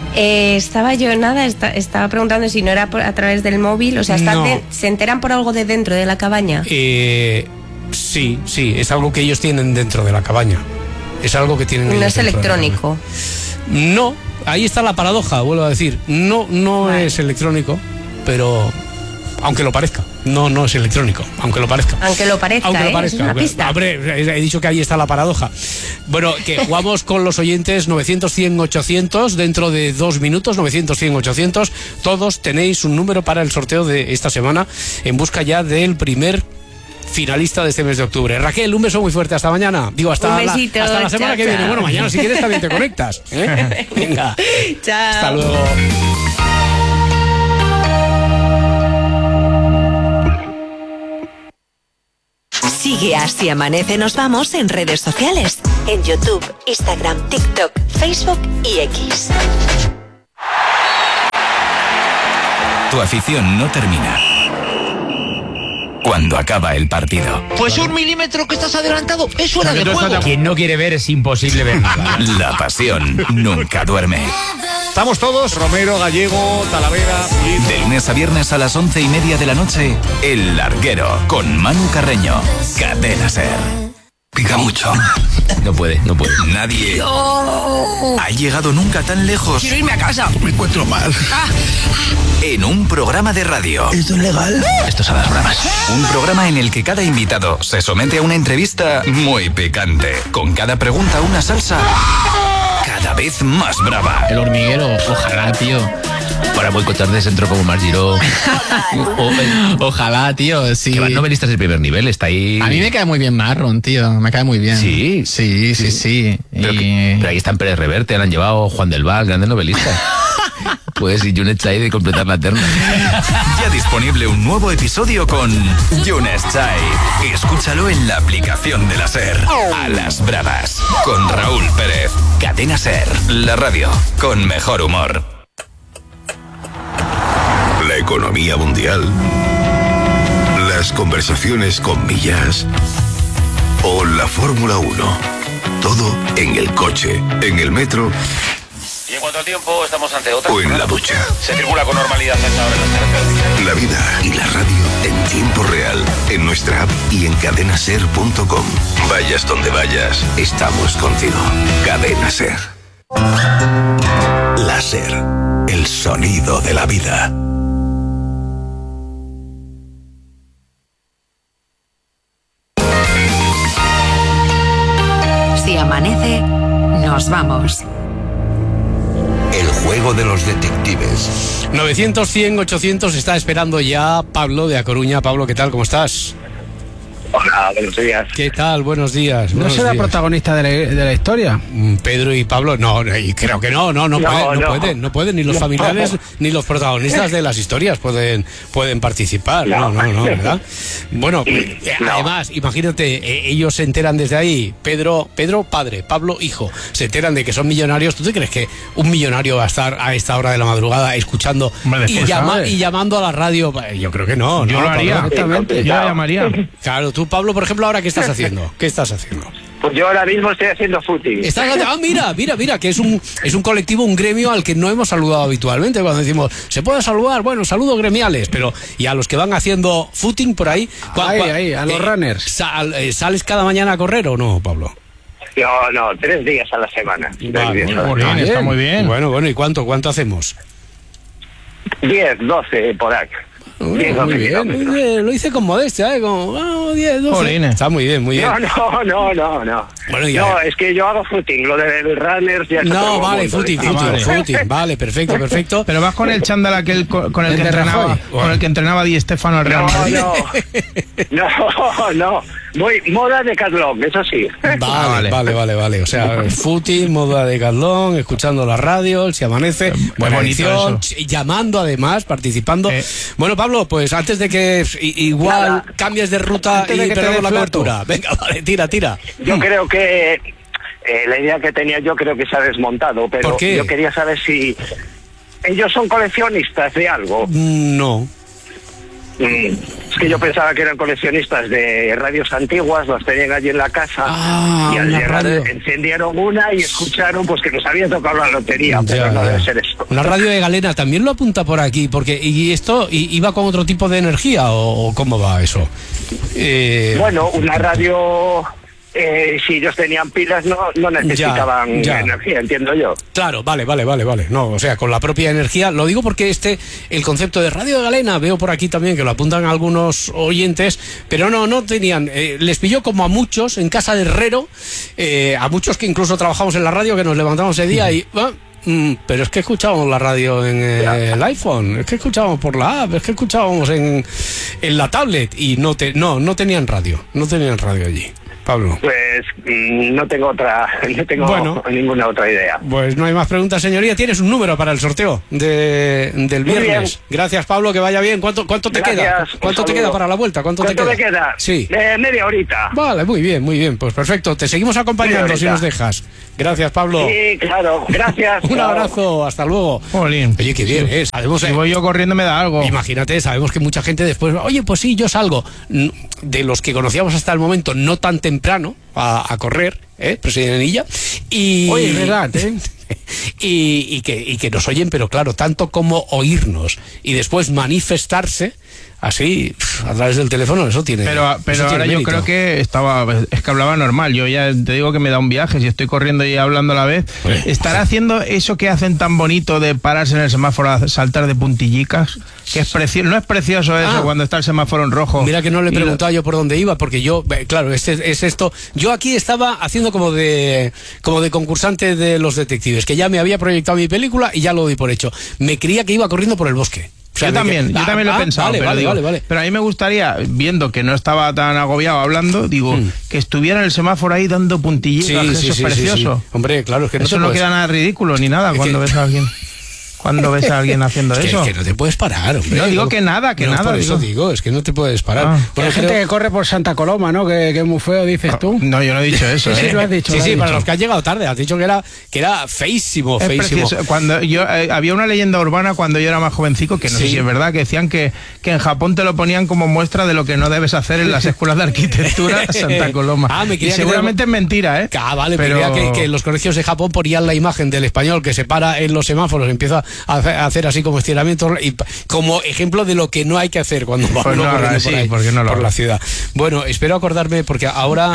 Speaker 1: Estaba preguntando si no era a través del móvil, o sea, ¿se enteran por algo de dentro de la cabaña?
Speaker 2: Sí, es algo que ellos tienen dentro de la cabaña. Es algo que tienen.
Speaker 1: No es electrónico.
Speaker 2: No, ahí está la paradoja, vuelvo a decir. No es electrónico, pero aunque lo parezca. No es electrónico, aunque lo parezca.
Speaker 1: Aunque lo parezca. Es una pista.
Speaker 2: Hombre, he dicho que ahí está la paradoja. Bueno, que jugamos con los oyentes 900-100-800 dentro de 2 minutos, 900-100-800. Todos tenéis un número para el sorteo de esta semana en busca ya del primer finalista de este mes de octubre. Raquel, un beso muy fuerte, hasta mañana. Digo, hasta la semana que viene. Bueno, mañana si quieres también te conectas. Venga.
Speaker 1: Chao.
Speaker 2: Hasta luego.
Speaker 11: Sigue Así Amanece Nos Vamos en redes sociales. En YouTube, Instagram, TikTok, Facebook y X.
Speaker 12: Tu afición no termina cuando acaba el partido.
Speaker 13: Pues 1 milímetro que estás adelantado, es fuera de juego.
Speaker 14: Quien no quiere ver es imposible ver nada.
Speaker 12: La pasión nunca duerme.
Speaker 15: Estamos todos, Romero, Gallego, Talavera.
Speaker 12: De lunes a viernes a las 11:30 de la noche, El Larguero, con Manu Carreño. Cadena SER. Pica mucho.
Speaker 14: No puede.
Speaker 12: Nadie ha llegado nunca tan lejos.
Speaker 13: Quiero irme a casa.
Speaker 15: Me encuentro mal.
Speaker 12: En un programa de radio.
Speaker 13: ¿Esto es legal?
Speaker 12: Esto son las bromas. Un programa en el que cada invitado se somete a una entrevista muy picante. Con cada pregunta una salsa cada vez más brava.
Speaker 14: El Hormiguero, ojalá, tío. Para boicotar de centro como Margiró. Ojalá, tío, sí.
Speaker 12: Que van novelistas del primer nivel, está ahí.
Speaker 14: A mí me cae muy bien Marron, tío. Me cae muy bien.
Speaker 12: Sí. Pero ahí está en Pérez Reverte, le han llevado Juan del Val, grande novelista. Pues y Yunes Chai de completar la terna. Ya disponible un nuevo episodio con Yunes Chai. Escúchalo en la aplicación de la SER. A las bravas, con Raúl Pérez. Cadena SER, la radio con mejor humor.
Speaker 16: La economía mundial, las conversaciones con Millas o la Fórmula 1. Todo en el coche, en el metro.
Speaker 17: Y en cuanto al tiempo, estamos ante otra.
Speaker 16: O en la ducha.
Speaker 17: Se circula con normalidad a esta hora en las carreteras.
Speaker 16: La vida y la radio en tiempo real, en nuestra app y en cadenaser.com. Vayas donde vayas, estamos contigo. Cadena SER. La SER, el sonido de la vida.
Speaker 11: Si amanece, nos vamos.
Speaker 5: El juego de los detectives.
Speaker 2: 900-100-800 está esperando ya Pablo de A Coruña. Pablo, ¿qué tal? ¿Cómo estás?
Speaker 10: Hola, buenos días.
Speaker 2: ¿Qué tal? Buenos días.
Speaker 4: ¿No será protagonista de la historia?
Speaker 2: Pedro y Pablo, no, y creo que no pueden, ni los familiares ni los protagonistas de las historias pueden participar, no, ¿verdad? Bueno, además, imagínate, ellos se enteran desde ahí, Pedro padre, Pablo hijo, se enteran de que son millonarios. ¿Tú te crees que un millonario va a estar a esta hora de la madrugada escuchando y llamando a la radio? Yo creo que no.
Speaker 3: Yo lo haría, exactamente, yo la llamaría.
Speaker 2: Claro, tú, Pablo, por ejemplo, ¿ahora qué estás haciendo?
Speaker 10: Pues yo ahora mismo estoy haciendo footing.
Speaker 2: Mira, que es un colectivo, un gremio al que no hemos saludado habitualmente. Cuando decimos, ¿se puede saludar? Bueno, saludos gremiales, pero y a los que van haciendo footing por ahí.
Speaker 4: A los runners.
Speaker 2: ¿Sales cada mañana a correr o no, Pablo?
Speaker 10: No, 3 días a la semana.
Speaker 3: Está muy bien.
Speaker 2: Bueno, ¿y cuánto hacemos?
Speaker 10: 10, 12 por ahí.
Speaker 2: Muy bien, lo hice con modestia, como 10, 12. Está muy bien.
Speaker 10: No. Bueno, no, es que yo hago footing, lo del runners ya.
Speaker 2: No, vale, footing, vale, perfecto.
Speaker 3: Pero vas con el chándal aquel con el que entrenaba Di Stéfano al Real Madrid.
Speaker 10: No. Voy moda Decathlon, eso sí.
Speaker 2: Vale. O sea, footing, moda Decathlon, escuchando la radio, Si amanece, buena edición, llamando además, participando. Bueno, Pablo, pues antes de que igual cambies de ruta y perdamos la cobertura. Venga, vale, tira.
Speaker 10: Yo creo que la idea que tenía yo creo que se ha desmontado, pero
Speaker 2: ¿por qué?
Speaker 10: Yo quería saber si ellos son coleccionistas de algo.
Speaker 2: No.
Speaker 10: que yo pensaba que eran coleccionistas de radios antiguas, las tenían allí en la casa y al llegar encendieron una y escucharon pues que nos había tocado la lotería, pero no debe ser esto.
Speaker 2: Una radio de galena también lo apunta por aquí, porque ¿y esto iba con otro tipo de energía o cómo va eso?
Speaker 10: Bueno, una radio... si ellos tenían pilas no necesitaban energía, entiendo yo.
Speaker 2: Claro, vale. No, o sea, con la propia energía. Lo digo porque el concepto de radio de galena, veo por aquí también que lo apuntan algunos oyentes, pero no tenían. Les pilló como a muchos en casa de herrero, a muchos que incluso trabajamos en la radio, que nos levantamos ese día y... pero es que escuchábamos la radio en el iPhone, es que escuchábamos por la app, es que escuchábamos en la tablet y no tenían radio allí. Pablo.
Speaker 10: Pues no tengo ninguna otra idea.
Speaker 2: Pues no hay más preguntas, señoría. ¿Tienes un número para el sorteo del viernes? Gracias, Pablo, que vaya bien. ¿Cuánto te queda? ¿Cuánto te queda para la vuelta? ¿Cuánto te
Speaker 10: queda?
Speaker 2: Sí.
Speaker 10: Media horita.
Speaker 2: Vale, muy bien. Pues perfecto. Te seguimos acompañando si nos dejas. Gracias, Pablo.
Speaker 10: Sí, claro. Gracias.
Speaker 2: Un abrazo. Hasta luego.
Speaker 3: Jolín.
Speaker 2: Oye, qué bien, ¿eh? Sabemos,
Speaker 3: si voy yo corriendo me da algo.
Speaker 2: Imagínate, sabemos que mucha gente después... Oye, pues sí, yo salgo. De los que conocíamos hasta el momento, no tan temprano a correr, presidenta.
Speaker 4: Oye, verdad,
Speaker 2: y que nos oyen, pero claro, tanto como oírnos y después manifestarse así a través del teléfono, eso tiene.
Speaker 3: Pero ahora yo creo que es que hablaba normal. Yo ya te digo que me da un viaje si estoy corriendo y hablando a la vez. ¿Estará haciendo eso que hacen tan bonito de pararse en el semáforo a saltar de puntillicas? Que es precioso. ¿No es precioso eso cuando está el semáforo en rojo?
Speaker 2: Mira que no le preguntaba yo por dónde iba, porque yo, claro, es esto. Yo aquí estaba haciendo como de concursante de Los Detectives, que ya me había proyectado mi película y ya lo doy por hecho. Me creía que iba corriendo por el bosque. O sea, yo también lo he pensado,
Speaker 3: vale. Pero a mí me gustaría, viendo que no estaba tan agobiado hablando, que estuviera en el semáforo ahí dando puntillitas, eso es precioso.
Speaker 2: Sí. Hombre, claro, es que
Speaker 3: eso no queda nada ridículo ni nada cuando ves a alguien. Cuando ves a alguien haciendo eso.
Speaker 2: Es que no te puedes parar, hombre.
Speaker 3: No digo que nada.
Speaker 2: Por eso digo, es que no te puedes parar.
Speaker 4: Hay gente que corre por Santa Coloma, ¿no? Que es muy feo, dices tú.
Speaker 3: No, yo no he dicho eso.
Speaker 4: Sí, lo has dicho.
Speaker 2: Sí, para los que han llegado tarde. Has dicho que era feísimo.
Speaker 3: Cuando había una leyenda urbana cuando yo era más jovencico, que no sé si es verdad, que decían que en Japón te lo ponían como muestra de lo que no debes hacer en las escuelas de arquitectura Santa Coloma. Y seguramente es mentira, ¿eh?
Speaker 2: Vale, pero que en los colegios de Japón ponían la imagen del español que se para en los semáforos, empieza a hacer así como estiramientos y como ejemplo de lo que no hay que hacer cuando vamos por la ciudad. Bueno, espero acordarme porque ahora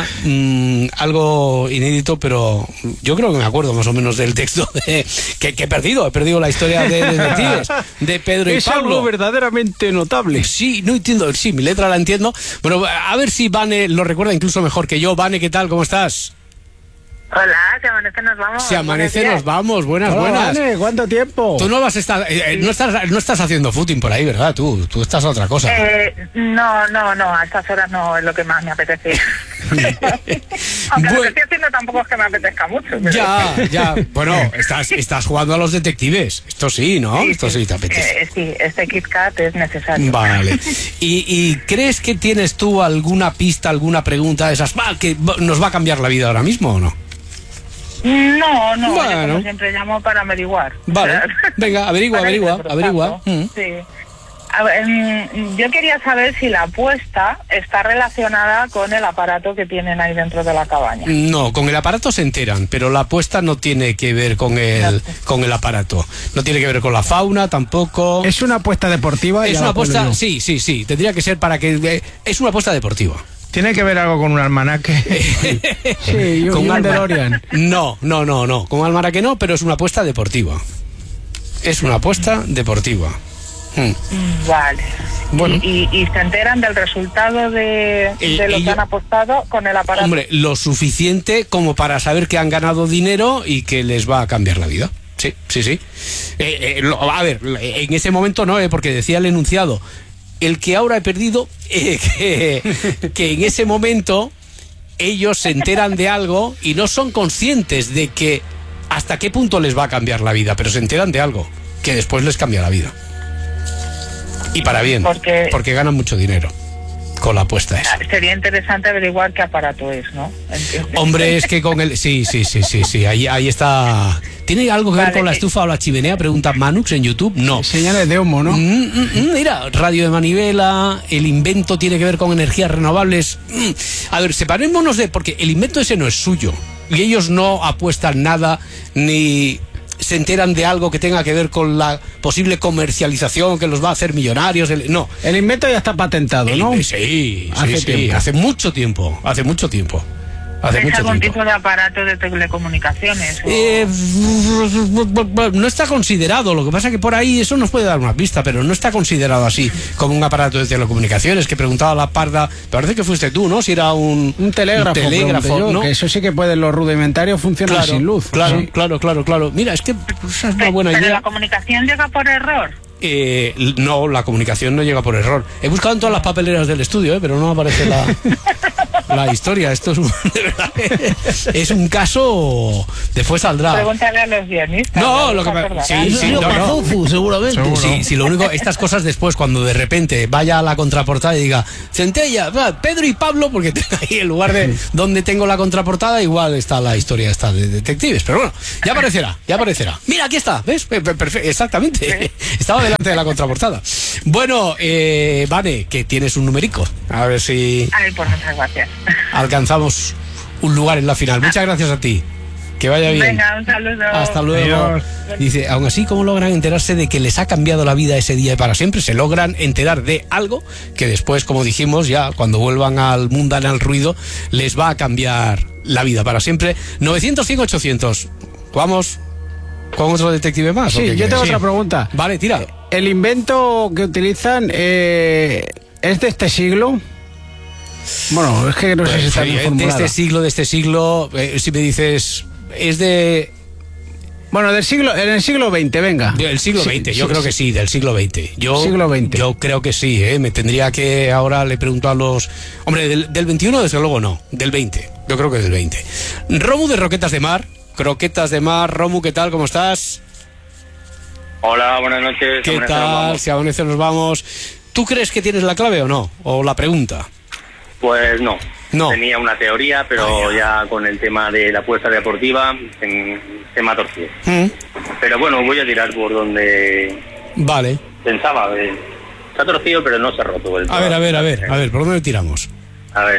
Speaker 2: algo inédito, pero yo creo que me acuerdo más o menos del texto que he perdido la historia de Detectives de Pedro y Pablo.
Speaker 4: Es algo verdaderamente notable.
Speaker 2: Sí, no entiendo, sí, mi letra la entiendo. Bueno, a ver si Vane lo recuerda incluso mejor que yo. Vane, ¿qué tal? ¿Cómo estás?
Speaker 8: Hola, se amanece, nos vamos.
Speaker 2: Se amanece, nos vamos. Buenas.
Speaker 4: Vale, ¿cuánto tiempo?
Speaker 2: Tú no vas a estar, no estás haciendo footing por ahí, ¿verdad? Tú estás a otra cosa.
Speaker 8: No, a estas horas no es lo que más me apetece. Aunque lo que estoy haciendo tampoco es que me apetezca mucho. Pero...
Speaker 2: Ya. Bueno, estás jugando a Los Detectives. Esto sí, ¿no? Esto sí te apetece.
Speaker 8: Sí, este Kit Kat es necesario.
Speaker 2: Vale. ¿Y crees que tienes tú alguna pista, alguna pregunta de esas que nos va a cambiar la vida ahora mismo o no?
Speaker 8: No, bueno. Yo como siempre llamo para averiguar.
Speaker 2: Vale, venga, averigua.
Speaker 8: Sí. A ver, yo quería saber si la apuesta está relacionada con el aparato que tienen ahí dentro de la cabaña.
Speaker 2: No, con el aparato se enteran, pero la apuesta no tiene que ver con el aparato. No tiene que ver con la fauna tampoco.
Speaker 4: ¿Es una apuesta deportiva?
Speaker 2: Es una apuesta, sí. Tendría que ser para que... Es una apuesta deportiva.
Speaker 3: ¿Tiene que ver algo con un almanaque?
Speaker 4: Sí, con un DeLorean.
Speaker 2: No. Con un almanaque no, pero es una apuesta deportiva.
Speaker 8: Vale.
Speaker 2: Bueno.
Speaker 8: ¿Y se enteran del resultado de lo que han apostado con el aparato?
Speaker 2: Hombre, lo suficiente como para saber que han ganado dinero y que les va a cambiar la vida. Sí. A ver, en ese momento no, porque decía el enunciado... El que ahora he perdido, que en ese momento ellos se enteran de algo y no son conscientes de que hasta qué punto les va a cambiar la vida, pero se enteran de algo que después les cambia la vida. Y para bien, porque ganan mucho dinero con la apuesta esa.
Speaker 8: Sería interesante averiguar qué aparato es, ¿no?
Speaker 2: Hombre, es que con el... Sí, ahí está... ¿Tiene algo que ver con la estufa o la chimenea? Pregunta Manux en YouTube. No.
Speaker 4: Señales de humo, ¿no?
Speaker 2: Mira, radio de manivela, el invento tiene que ver con energías renovables. A ver, separémonos porque el invento ese no es suyo. Y ellos no apuestan nada ni se enteran de algo que tenga que ver con la posible comercialización que los va a hacer millonarios. No.
Speaker 4: El invento ya está patentado, ¿no?
Speaker 2: Sí, hace mucho tiempo.
Speaker 8: ¿Es algún tipo de aparato de telecomunicaciones?
Speaker 2: No está considerado, lo que pasa que por ahí eso nos puede dar una pista, pero no está considerado así como un aparato de telecomunicaciones, que preguntaba la Parda, parece que fuiste tú, ¿no? Si era un telégrafo, ¿no?
Speaker 4: Que eso sí que pueden, los rudimentarios funcionan sin luz.
Speaker 2: Claro. Mira, es que esa es una buena idea.
Speaker 8: ¿Pero la comunicación llega por error?
Speaker 2: No, la comunicación no llega por error. He buscado en todas las papeleras del estudio, pero no aparece la historia. Esto es de verdad, es un caso. Después saldrá.
Speaker 8: Pregúntale a los guionistas.
Speaker 2: No, lo que
Speaker 13: seguramente.
Speaker 2: Sí, lo único, estas cosas después, cuando de repente vaya a la contraportada y diga Centella, Pedro y Pablo, porque ahí en lugar de donde tengo la contraportada, igual está la historia esta de detectives. Pero bueno, ya aparecerá. Mira, aquí está, ¿ves? Perfecto, exactamente. Estaba delante de la contraportada. Bueno, Vane, que tienes un numerico. A ver si
Speaker 8: pues muchas gracias.
Speaker 2: Alcanzamos un lugar en la final. Muchas gracias a ti. Que vaya bien.
Speaker 8: Venga, un saludo.
Speaker 2: Hasta luego. Adiós. Dice, aún así, ¿cómo logran enterarse de que les ha cambiado la vida ese día y para siempre? Se logran enterar de algo que después, como dijimos, ya cuando vuelvan al mundanal al ruido, les va a cambiar la vida para siempre. 900, 100, 800. Vamos con otro detective más.
Speaker 4: Sí, yo tengo otra pregunta.
Speaker 2: Vale, tira.
Speaker 4: ¿El invento que utilizan es de este siglo? Bueno, es que no sé si está bien formulado.
Speaker 2: De este siglo, si me dices, es de...
Speaker 4: Bueno, en el siglo XX, venga.
Speaker 2: Del siglo XX, yo creo que sí, del siglo XX.
Speaker 4: Siglo XX.
Speaker 2: Yo creo que sí, me tendría que... Ahora le pregunto a los... Hombre, del 21 desde luego no, del 20. Yo creo que del 20. Romu de Roquetas de Mar. Croquetas de Mar. Romu, ¿qué tal? ¿Cómo estás?
Speaker 18: Hola, buenas noches.
Speaker 2: ¿Qué tal? Si amanece nos vamos. ¿Tú crees que tienes la clave o no? ¿O la pregunta?
Speaker 18: Pues no. Tenía una teoría, pero ya con el tema de la apuesta deportiva se me ha torcido. Pero bueno, voy a tirar por donde...
Speaker 2: Vale.
Speaker 18: Pensaba. Se ha torcido, pero no se ha roto.
Speaker 2: A ver, ¿por dónde tiramos?
Speaker 18: A ver,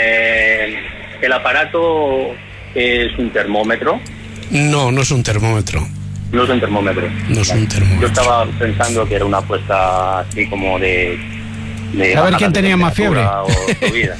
Speaker 18: el aparato es un termómetro.
Speaker 2: No es un termómetro.
Speaker 18: No es un termómetro.
Speaker 2: No es un termómetro.
Speaker 18: Yo estaba pensando que era una apuesta así como de
Speaker 4: a ver quién tenía más fiebre.
Speaker 18: O subida.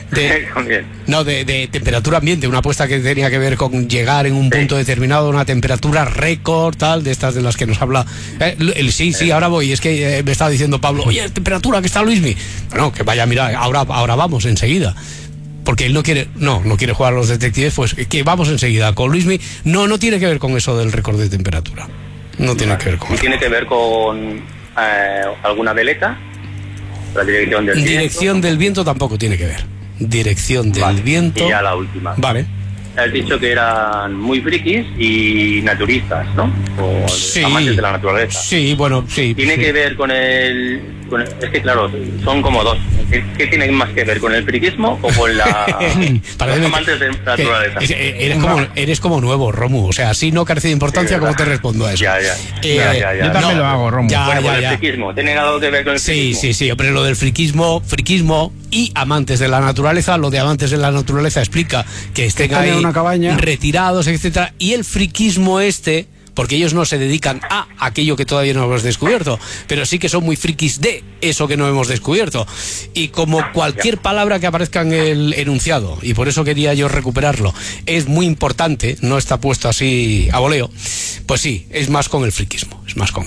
Speaker 2: De temperatura ambiente, una apuesta que tenía que ver con llegar en un punto determinado, una temperatura récord, tal, de estas de las que nos habla. Sí, ahora voy. Es que me estaba diciendo Pablo, oye, temperatura, que está Luismi. Bueno, que vaya, mira, ahora vamos enseguida. Porque él no quiere jugar a los detectives, pues que vamos enseguida. Con Luismi no tiene que ver con eso del récord de temperatura. No tiene que ver con eso.
Speaker 18: ¿Tiene que ver con alguna veleta? La
Speaker 2: dirección del viento tampoco tiene que ver. Dirección del viento.
Speaker 18: Y ya la última.
Speaker 2: Vale.
Speaker 18: Has dicho que eran muy frikis y naturistas, ¿no? O amantes de la naturaleza.
Speaker 2: Sí, bueno, sí.
Speaker 18: ¿Tiene que ver con es que claro, son como dos. ¿Qué tiene más que ver, con el friquismo o con los amantes de la naturaleza?
Speaker 2: Eres como nuevo, Romu. O sea, si no carece de importancia, ¿cómo te respondo a eso?
Speaker 18: Ya.
Speaker 4: Yo también lo hago, Romu.
Speaker 18: El friquismo, ¿tiene algo que ver con el friquismo?
Speaker 2: Sí, hombre, lo del friquismo y amantes de la naturaleza. Lo de amantes de la naturaleza explica que estén ahí
Speaker 4: una cabaña,
Speaker 2: retirados, etcétera. Y el friquismo porque ellos no se dedican a aquello que todavía no hemos descubierto, pero sí que son muy frikis de eso que no hemos descubierto. Y como cualquier palabra que aparezca en el enunciado, y por eso quería yo recuperarlo, es muy importante, no está puesto así a voleo, pues sí, es más con el friquismo.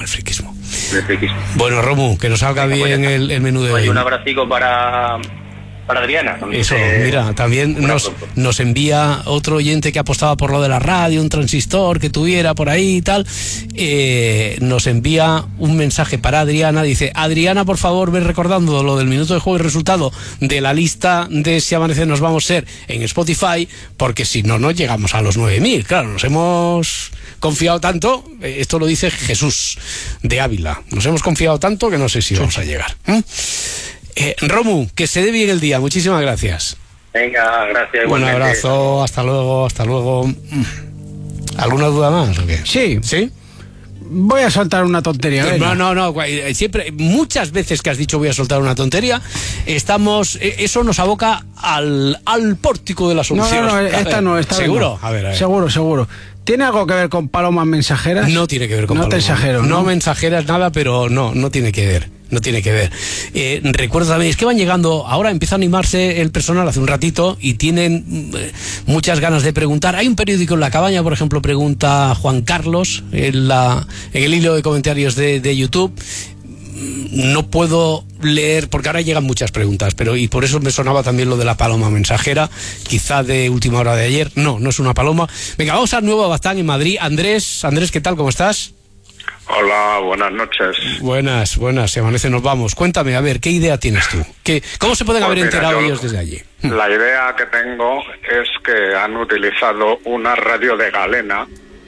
Speaker 2: Bueno, Romu, que nos salga bien el menú de hoy.
Speaker 18: Un abracico para Adriana.
Speaker 2: Eso, mira, también nos envía otro oyente que apostaba por lo de la radio, un transistor que tuviera por ahí y tal. Nos envía un mensaje para Adriana. Dice, Adriana, por favor, ve recordando lo del minuto de juego y resultado de la lista de Si Amanece Nos Vamos a Ser en Spotify, porque si no llegamos a los 9.000. Claro, nos hemos confiado tanto, esto lo dice Jesús de Ávila, nos hemos confiado tanto que no sé si vamos a llegar. Romu, que se dé bien el día, muchísimas gracias.
Speaker 18: Venga, gracias.
Speaker 2: Un abrazo, hasta luego. ¿Alguna duda más o qué?
Speaker 4: Sí.
Speaker 2: ¿Sí?
Speaker 4: Voy a soltar una tontería.
Speaker 2: No, siempre, muchas veces que has dicho voy a soltar una tontería, eso nos aboca al pórtico de la solución.
Speaker 4: No, esta no.
Speaker 2: ¿Seguro? A ver.
Speaker 4: Seguro. ¿Tiene algo que ver con palomas mensajeras?
Speaker 2: No tiene que ver con palomas.
Speaker 4: No te exagero.
Speaker 2: No mensajeras nada, pero no tiene que ver. No tiene que ver. Recuerdo también, es que van llegando, ahora empieza a animarse el personal hace un ratito y tienen muchas ganas de preguntar. Hay un periódico en La Cabaña, por ejemplo, pregunta Juan Carlos en el hilo de comentarios de YouTube. No puedo leer, porque ahora llegan muchas preguntas, y por eso me sonaba también lo de la paloma mensajera, quizá de última hora de ayer. No es una paloma. Venga, vamos al Nuevo Baztán en Madrid. Andrés, ¿qué tal? ¿Cómo estás?
Speaker 19: Hola, buenas noches.
Speaker 2: Buenas, se amanece, nos vamos. Cuéntame, a ver, ¿qué idea tienes tú? ¿Cómo se pueden haber enterado ellos desde allí?
Speaker 19: La idea que tengo es que han utilizado una radio de galena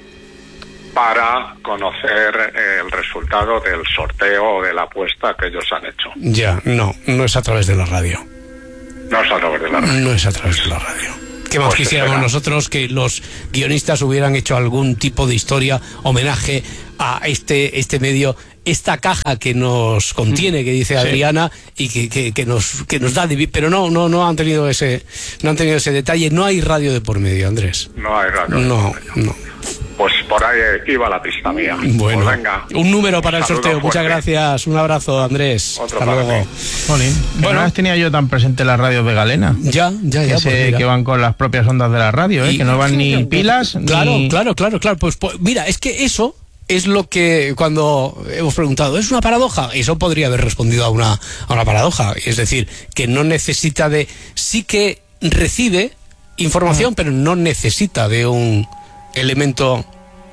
Speaker 19: para conocer el resultado del sorteo o de la apuesta que ellos han hecho.
Speaker 2: Ya, no es a través de la radio.
Speaker 19: No es a través de la radio.
Speaker 2: No es a través de la radio. ¿Qué más quisiéramos nosotros que los guionistas hubieran hecho algún tipo de historia, homenaje a este medio, esta caja que nos contiene, que dice Adriana, y que nos da, pero no han tenido ese detalle. No hay radio de por medio, Andrés.
Speaker 19: No hay radio.
Speaker 2: No.
Speaker 19: Pues por ahí iba la pista mía.
Speaker 2: Bueno,
Speaker 19: pues venga.
Speaker 2: Un número para el sorteo.
Speaker 19: Fuerte.
Speaker 2: Muchas gracias. Un abrazo, Andrés.
Speaker 19: Hasta luego.
Speaker 3: Bueno, no las tenía yo tan presente las radios de galena.
Speaker 2: Ya.
Speaker 3: Que van con las propias ondas de la radio, que no van ni pilas.
Speaker 2: Claro. Pues mira, es que eso es lo que cuando hemos preguntado, ¿es una paradoja? Eso podría haber respondido a una paradoja. Es decir, que no necesita sí que recibe información, pero no necesita de un elemento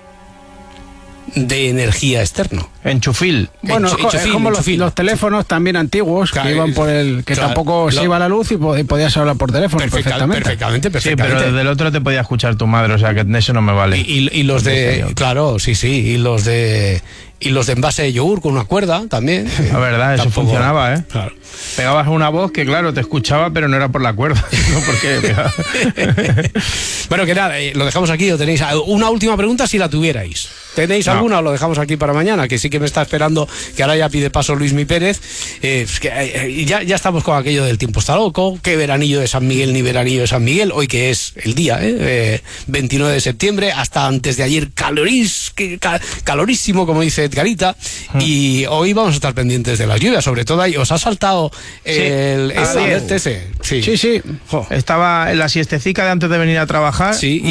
Speaker 2: de energía externo.
Speaker 3: Enchufil.
Speaker 4: Bueno, es como los teléfonos también antiguos, que iban por tampoco se iba la luz y podías hablar por teléfono perfectamente.
Speaker 3: Sí, pero desde el otro te podía escuchar tu madre, o sea que eso no me vale.
Speaker 2: Y los de... Claro, sí, y los de envase de yogur con una cuerda también.
Speaker 3: La verdad, eso funcionaba, ¿eh?
Speaker 2: Claro.
Speaker 3: Pegabas una voz que, claro, te escuchaba, pero no era por la cuerda. No porque...
Speaker 2: Bueno, que nada, lo dejamos aquí. ¿O tenéis una última pregunta si la tuvierais? ¿Tenéis alguna o lo dejamos aquí para mañana? Que sí que me está esperando, que ahora ya pide paso Luismi Pérez. Ya estamos con aquello del tiempo está loco. ¿Qué veranillo de San Miguel ni veranillo de San Miguel? Hoy que es el día, 29 de septiembre, hasta antes de ayer calorísimo, como dice Edgarita. Y hoy vamos a estar pendientes de las lluvias, sobre todo ahí. ¿Os ha saltado ese?
Speaker 3: Sí. Estaba en la siestecica de antes de venir a trabajar.
Speaker 2: Sí.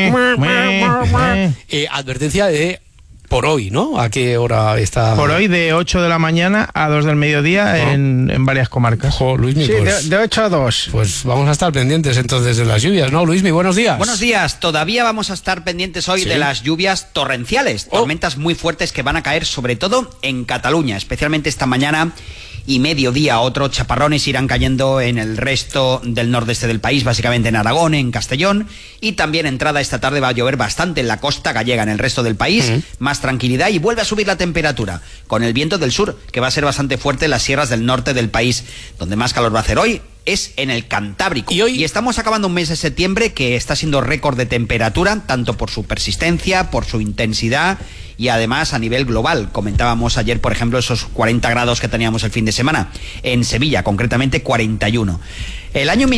Speaker 2: Advertencia de por hoy, ¿no? ¿A qué hora está?
Speaker 3: Por hoy de 8 de la mañana a 2 del mediodía en varias comarcas.
Speaker 2: Luismi,
Speaker 4: pues, de 8 a 2.
Speaker 2: Pues vamos a estar pendientes entonces de las lluvias, ¿no? Luismi, buenos días.
Speaker 20: Buenos días. Todavía vamos a estar pendientes hoy de las lluvias torrenciales, tormentas muy fuertes que van a caer sobre todo en Cataluña, especialmente esta mañana y mediodía. Otros chaparrones irán cayendo en el resto del nordeste del país, básicamente en Aragón, en Castellón, y también entrada esta tarde va a llover bastante en la costa gallega, en el resto del país. Más tranquilidad y vuelve a subir la temperatura con el viento del sur, que va a ser bastante fuerte en las sierras del norte del país. Donde más calor va a hacer hoy es en el Cantábrico. Y estamos acabando un mes de septiembre que está siendo récord de temperatura, tanto por su persistencia, por su intensidad y además a nivel global. Comentábamos ayer, por ejemplo, esos 40 grados que teníamos el fin de semana. En Sevilla, concretamente 41. El año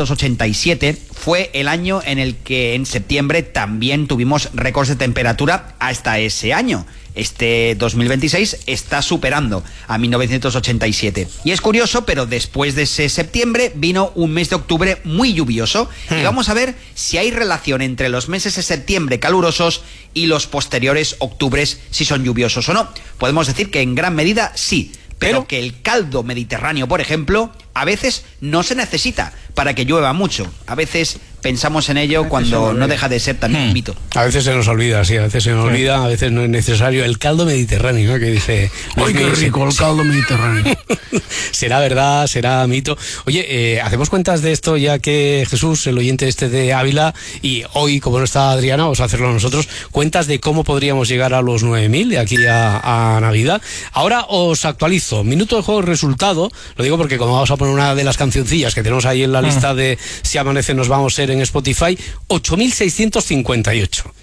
Speaker 20: 1987 fue el año en el que en septiembre también tuvimos récords de temperatura hasta ese año. Este 2026 está superando a 1987. Y es curioso, pero después de ese septiembre vino un mes de octubre muy lluvioso. Y vamos a ver si hay relación entre los meses de septiembre calurosos y los posteriores octubres, si son lluviosos o no. Podemos decir que en gran medida sí, pero que el caldo mediterráneo, por ejemplo, a veces no se necesita para que llueva mucho. A veces pensamos en ello cuando no deja de ser también un mito.
Speaker 2: A veces se nos olvida, sí, a veces se nos olvida, a veces no es necesario. El caldo mediterráneo, ¿no? Que dice...
Speaker 4: ¡Ay, qué rico el caldo mediterráneo!
Speaker 2: Será verdad, será mito. Oye, hacemos cuentas de esto ya que Jesús, el oyente de Ávila, y hoy, como no está Adriana, vamos a hacerlo nosotros, cuentas de cómo podríamos llegar a los 9.000 de aquí a Navidad. Ahora os actualizo. Minuto de juego resultado, lo digo porque como vamos a poner una de las cancioncillas que tenemos ahí en la lista de Si Amanece Nos Vamos a ser en Spotify, 8.658.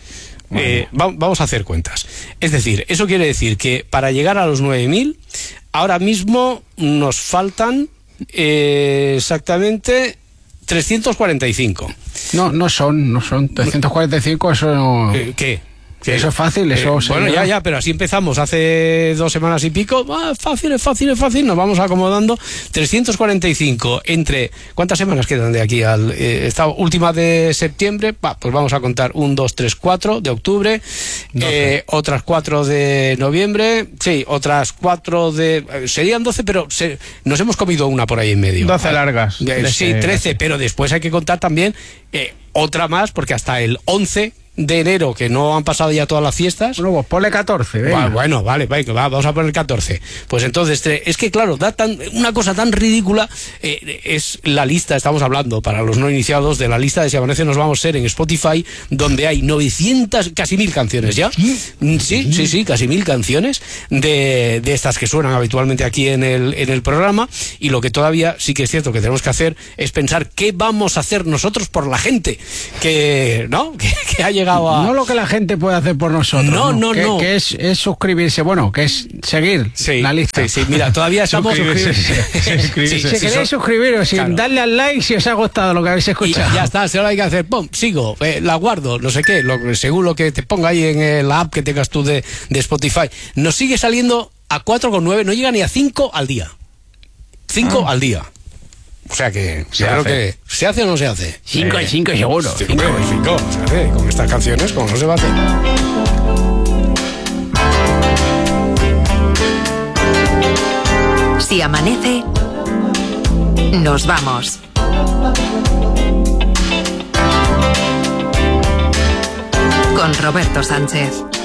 Speaker 2: vamos a hacer cuentas. Es decir, eso quiere decir que para llegar a los 9.000, ahora mismo nos faltan exactamente 345.
Speaker 4: No son 345, eso no...
Speaker 2: ¿Qué?
Speaker 4: Eso es fácil, eso
Speaker 2: bueno, ya, pero así empezamos hace 2 semanas y pico. Es fácil, nos vamos acomodando. 345 entre... ¿Cuántas semanas quedan de aquí al esta última de septiembre? Pues vamos a contar 1, 2, 3, 4 de octubre, otras 4 de noviembre, sí, otras 4 de... serían 12, pero nos hemos comido una por ahí en medio.
Speaker 3: 12 largas.
Speaker 2: Sí, 13, pero después hay que contar también otra más, porque hasta el 11 de enero, que no han pasado ya todas las fiestas.
Speaker 4: Bueno, pues ponle 14. Venga.
Speaker 2: Bueno, vale, vamos a poner 14. Pues entonces, es que claro, una cosa tan ridícula. Es la lista, estamos hablando, para los no iniciados, de la lista de Si Amanece Nos Vamos a ser en Spotify, donde hay 900, casi 1000 canciones ya. Sí, casi 1000 canciones de estas que suenan habitualmente aquí en el programa. Y lo que todavía sí que es cierto que tenemos que hacer es pensar qué vamos a hacer nosotros por la gente que ha llegado a...
Speaker 4: No lo que la gente puede hacer por nosotros.
Speaker 2: No.
Speaker 4: Que es suscribirse, que es seguir la lista.
Speaker 2: Sí, mira, todavía estamos...
Speaker 4: Si queréis suscribiros sin darle al like si os ha gustado lo que habéis escuchado.
Speaker 2: Y ya está, solo hay que hacer, sigo, la guardo, no sé qué, según lo que te ponga ahí en la app que tengas tú de Spotify. Nos sigue saliendo a 4,9, no llega ni a 5 al día. 5 al día. O sea que, claro que ¿se hace o no se hace?
Speaker 4: 5 y 5 seguro.
Speaker 2: 5 y 5, se hace. Con estas canciones, ¿cómo no se va a hacer?
Speaker 11: Si amanece, nos vamos. Con Roberto Sánchez.